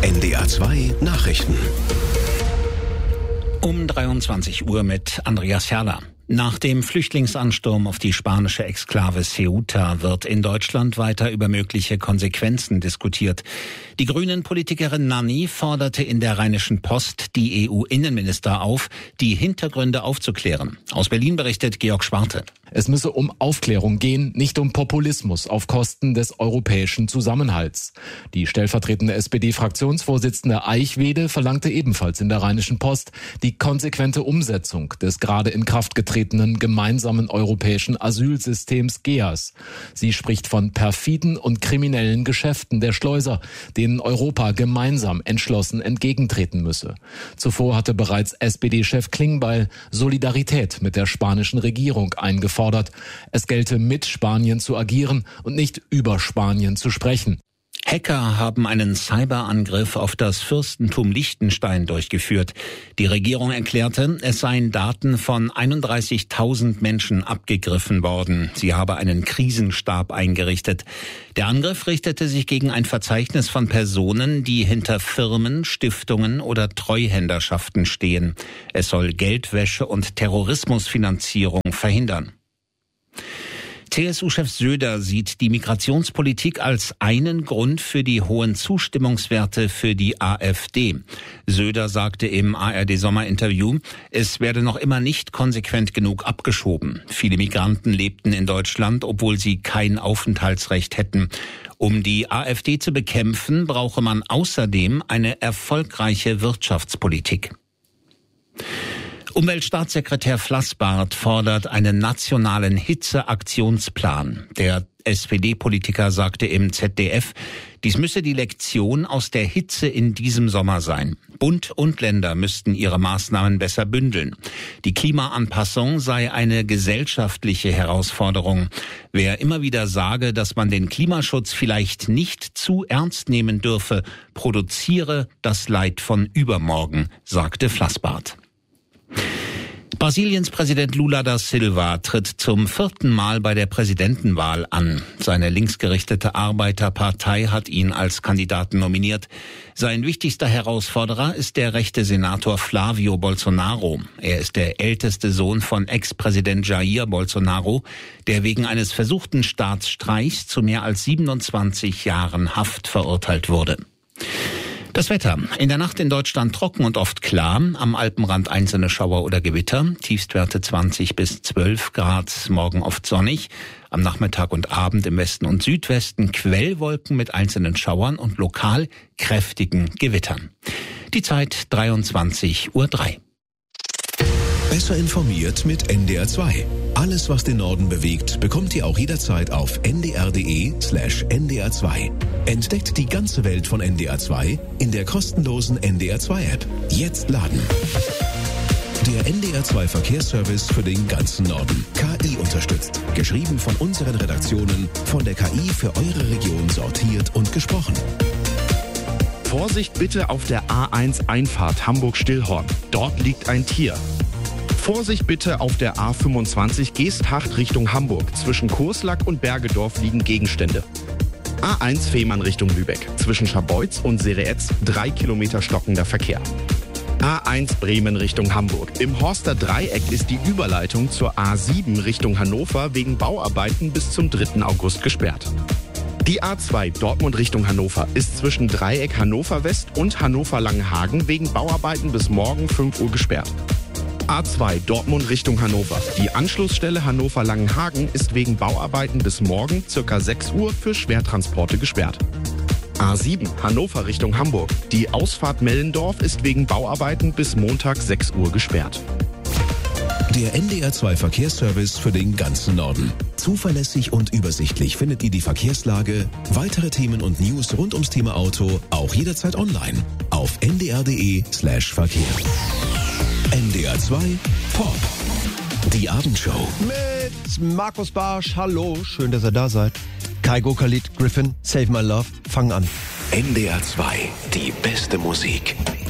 NDR 2 Nachrichten. Um 23 Uhr mit Andreas Herrler. Nach dem Flüchtlingsansturm auf die spanische Exklave Ceuta wird in Deutschland weiter über mögliche Konsequenzen diskutiert. Die Grünen-Politikerin Nanni forderte in der Rheinischen Post die EU-Innenminister auf, die Hintergründe aufzuklären. Aus Berlin berichtet Georg Schwarte. Es müsse um Aufklärung gehen, nicht um Populismus auf Kosten des europäischen Zusammenhalts. Die stellvertretende SPD-Fraktionsvorsitzende Eichwede verlangte ebenfalls in der Rheinischen Post die konsequente Umsetzung des gerade in Kraft getretenen gemeinsamen europäischen Asylsystems GEAS. Sie spricht von perfiden und kriminellen Geschäften der Schleuser, denen Europa gemeinsam entschlossen entgegentreten müsse. Zuvor hatte bereits SPD-Chef Klingbeil Solidarität mit der spanischen Regierung eingefordert. Es gelte mit Spanien zu agieren und nicht über Spanien zu sprechen. Hacker haben einen Cyberangriff auf das Fürstentum Liechtenstein durchgeführt. Die Regierung erklärte, es seien Daten von 31.000 Menschen abgegriffen worden. Sie habe einen Krisenstab eingerichtet. Der Angriff richtete sich gegen ein Verzeichnis von Personen, die hinter Firmen, Stiftungen oder Treuhänderschaften stehen. Es soll Geldwäsche und Terrorismusfinanzierung verhindern. CSU-Chef Söder sieht die Migrationspolitik als einen Grund für die hohen Zustimmungswerte für die AfD. Söder sagte im ARD-Sommerinterview, es werde noch immer nicht konsequent genug abgeschoben. Viele Migranten lebten in Deutschland, obwohl sie kein Aufenthaltsrecht hätten. Um die AfD zu bekämpfen, brauche man außerdem eine erfolgreiche Wirtschaftspolitik. Umweltstaatssekretär Flassbart fordert einen nationalen Hitzeaktionsplan. Der SPD-Politiker sagte im ZDF, dies müsse die Lektion aus der Hitze in diesem Sommer sein. Bund und Länder müssten ihre Maßnahmen besser bündeln. Die Klimaanpassung sei eine gesellschaftliche Herausforderung. Wer immer wieder sage, dass man den Klimaschutz vielleicht nicht zu ernst nehmen dürfe, produziere das Leid von übermorgen, sagte Flassbart. Brasiliens Präsident Lula da Silva tritt zum 4. Mal bei der Präsidentenwahl an. Seine linksgerichtete Arbeiterpartei hat ihn als Kandidaten nominiert. Sein wichtigster Herausforderer ist der rechte Senator Flávio Bolsonaro. Er ist der älteste Sohn von Ex-Präsident Jair Bolsonaro, der wegen eines versuchten Staatsstreichs zu mehr als 27 Jahren Haft verurteilt wurde. Das Wetter. In der Nacht in Deutschland trocken und oft klar. Am Alpenrand einzelne Schauer oder Gewitter. Tiefstwerte 20 bis 12 Grad. Morgen oft sonnig. Am Nachmittag und Abend im Westen und Südwesten Quellwolken mit einzelnen Schauern und lokal kräftigen Gewittern. Die Zeit 23:03 Uhr. Besser informiert mit NDR 2. Alles, was den Norden bewegt, bekommt ihr auch jederzeit auf ndr.de/ndr 2. Entdeckt die ganze Welt von NDR 2 in der kostenlosen NDR 2 App. Jetzt laden. Der NDR 2 Verkehrsservice für den ganzen Norden. KI unterstützt. Geschrieben von unseren Redaktionen, von der KI für eure Region sortiert und gesprochen. Vorsicht bitte auf der A1 Einfahrt Hamburg-Stillhorn. Dort liegt ein Tier. Vorsicht bitte auf der A25 Geesthacht Richtung Hamburg. Zwischen Kurslack und Bergedorf liegen Gegenstände. A1 Fehmarn Richtung Lübeck. Zwischen Scharbeutz und Sereetz 3 Kilometer stockender Verkehr. A1 Bremen Richtung Hamburg. Im Horster Dreieck ist die Überleitung zur A7 Richtung Hannover wegen Bauarbeiten bis zum 3. August gesperrt. Die A2 Dortmund Richtung Hannover ist zwischen Dreieck Hannover West und Hannover Langenhagen wegen Bauarbeiten bis morgen 5 Uhr gesperrt. A2 Dortmund Richtung Hannover. Die Anschlussstelle Hannover-Langenhagen ist wegen Bauarbeiten bis morgen ca. 6 Uhr für Schwertransporte gesperrt. A7 Hannover Richtung Hamburg. Die Ausfahrt Mellendorf ist wegen Bauarbeiten bis Montag 6 Uhr gesperrt. Der NDR 2 Verkehrsservice für den ganzen Norden. Zuverlässig und übersichtlich findet ihr die Verkehrslage, weitere Themen und News rund ums Thema Auto auch jederzeit online auf ndr.de/Verkehr. NDR 2 Pop. Die Abendshow. Mit Markus Barsch. Hallo, schön, dass ihr da seid. Kaigo, Khalid, Griffin, Save My Love. Fangen an. NDR 2. Die beste Musik.